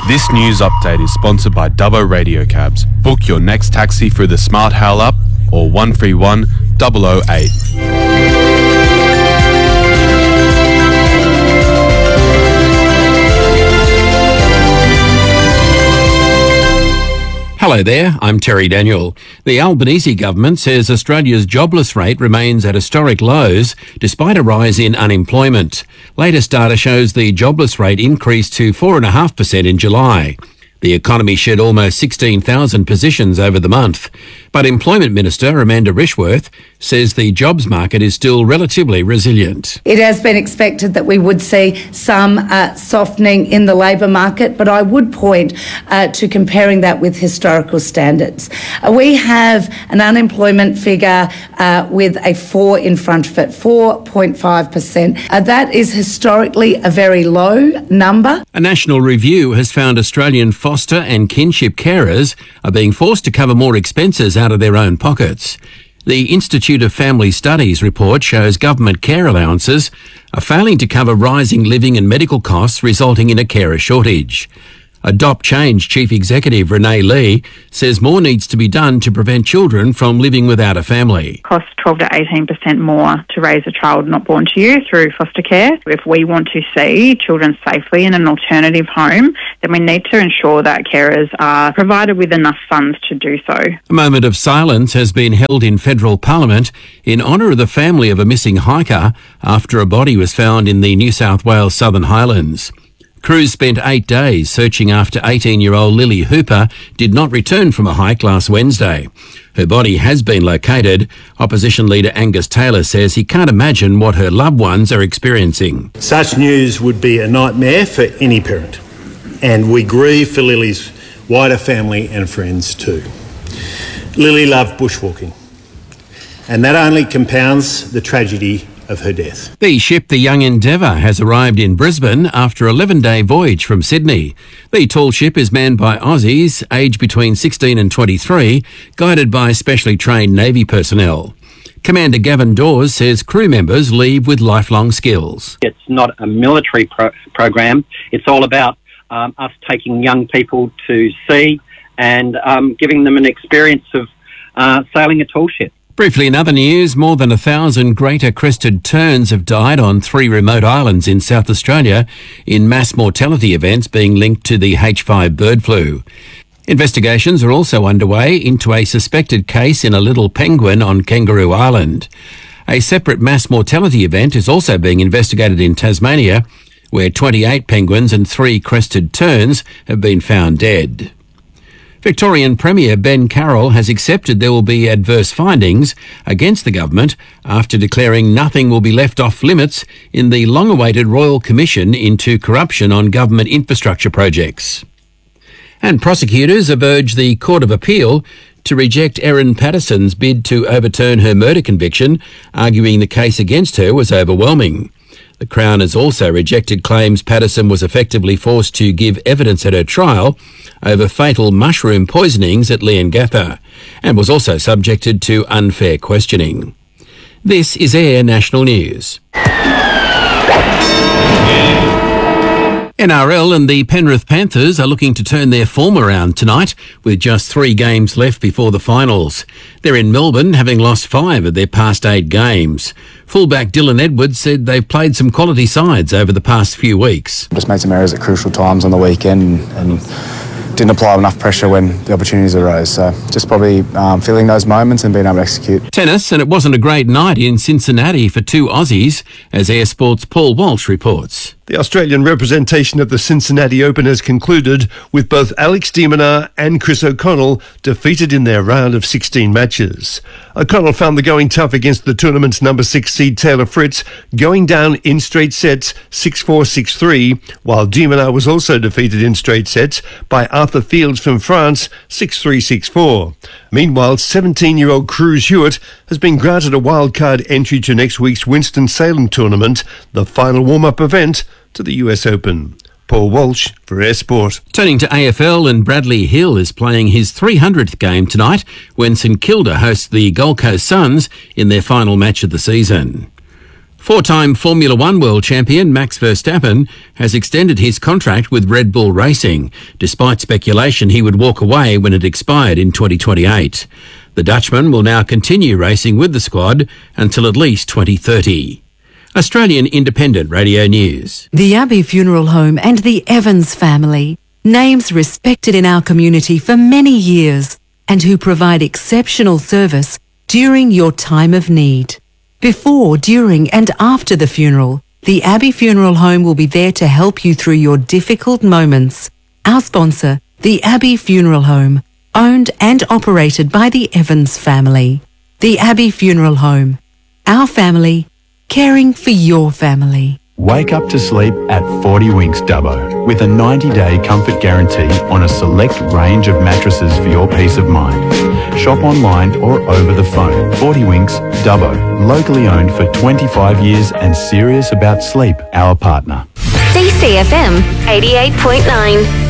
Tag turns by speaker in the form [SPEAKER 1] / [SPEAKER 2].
[SPEAKER 1] This news update is sponsored by Dubbo Radio Cabs. Book your next taxi through the Smart Hail app or 131 008.
[SPEAKER 2] Hello there, I'm Terry Daniel. The Albanese government says Australia's jobless rate remains at historic lows despite a rise in unemployment. Latest data shows the jobless rate increased to 4.5% in July. The economy shed almost 16,000 positions over the month. But Employment Minister Amanda Rishworth says the jobs market is still relatively resilient.
[SPEAKER 3] It has been expected that we would see some softening in the labour market, but I would point to comparing that with historical standards. We have an unemployment figure with a 4 in front of it, 4.5%. That is historically a very low number.
[SPEAKER 2] A national review has found Australian foster and kinship carers are being forced to cover more expenses out of their own pockets. The Institute of Family Studies report shows government care allowances are failing to cover rising living and medical costs, resulting in a carer shortage. Adopt Change Chief Executive Renee Lee says more needs to be done to prevent children from living without a family.
[SPEAKER 4] Costs 12 to 18% more to raise a child not born to you through foster care. If we want to see children safely in an alternative home, then we need to ensure that carers are provided with enough funds to do so.
[SPEAKER 2] A moment of silence has been held in federal parliament in honour of the family of a missing hiker after a body was found in the New South Wales Southern Highlands. Crews spent 8 days searching after 18-year-old Lily Hooper did not return from a hike last Wednesday. Her body has been located. Opposition leader Angus Taylor says he can't imagine what her loved ones are experiencing.
[SPEAKER 5] Such news would be a nightmare for any parent, and we grieve for Lily's wider family and friends too. Lily loved bushwalking, and that only compounds the tragedy of her death.
[SPEAKER 2] The ship, the Young Endeavour, has arrived in Brisbane after an 11-day voyage from Sydney. The tall ship is manned by Aussies, aged between 16 and 23, guided by specially trained Navy personnel. Commander Gavin Dawes says crew members leave with lifelong skills.
[SPEAKER 6] It's not a military program. It's all about us taking young people to sea and giving them an experience of sailing a tall ship.
[SPEAKER 2] Briefly in other news, more than 1,000 greater crested terns have died on 3 remote islands in South Australia in mass mortality events being linked to the H5 bird flu. Investigations are also underway into a suspected case in a little penguin on Kangaroo Island. A separate mass mortality event is also being investigated in Tasmania, where 28 penguins and 3 crested terns have been found dead. Victorian Premier Ben Carroll has accepted there will be adverse findings against the government after declaring nothing will be left off limits in the long-awaited Royal Commission into corruption on government infrastructure projects. And prosecutors have urged the Court of Appeal to reject Erin Patterson's bid to overturn her murder conviction, arguing the case against her was overwhelming. The Crown has also rejected claims Patterson was effectively forced to give evidence at her trial over fatal mushroom poisonings at Leongatha, and was also subjected to unfair questioning. This is Air National News. NRL and the Penrith Panthers are looking to turn their form around tonight with just 3 games left before the finals. They're in Melbourne, having lost 5 of their past 8 games. Fullback Dylan Edwards said they've played some quality sides over the past few weeks.
[SPEAKER 7] Just made some errors at crucial times on the weekend and didn't apply enough pressure when the opportunities arose. So just probably feeling those moments and being able to execute.
[SPEAKER 2] Tennis, and it wasn't a great night in Cincinnati for 2 Aussies, as Air Sport's Paul Walsh reports.
[SPEAKER 8] The Australian representation of the Cincinnati Open has concluded with both Alex de Minaur and Chris O'Connell defeated in their round of 16 matches. O'Connell found the going tough against the tournament's number 6 seed Taylor Fritz, going down in straight sets 6-4, 6-3, while de Minaur was also defeated in straight sets by Arthur Fields from France 6-3, 6-4. Meanwhile, 17-year-old Cruz Hewitt has been granted a wildcard entry to next week's Winston-Salem tournament, the final warm-up event to the US Open. Paul Walsh for Air Sport.
[SPEAKER 2] Turning to AFL, and Bradley Hill is playing his 300th game tonight when St Kilda hosts the Gold Coast Suns in their final match of the season. Four-time Formula One world champion Max Verstappen has extended his contract with Red Bull Racing, despite speculation he would walk away when it expired in 2028. The Dutchman will now continue racing with the squad until at least 2030. Australian Independent Radio News.
[SPEAKER 9] The Abbey Funeral Home and the Evans family, names respected in our community for many years and who provide exceptional service during your time of need. Before, during and after the funeral, the Abbey Funeral Home will be there to help you through your difficult moments. Our sponsor, the Abbey Funeral Home, owned and operated by the Evans family. The Abbey Funeral Home. Our family, caring for your family.
[SPEAKER 10] Wake up to sleep at 40 Winks Dubbo with a 90-day comfort guarantee on a select range of mattresses for your peace of mind. Shop online or over the phone. 40 Winks Dubbo, locally owned for 25 years and serious about sleep, our partner.
[SPEAKER 11] DCFM 88.9.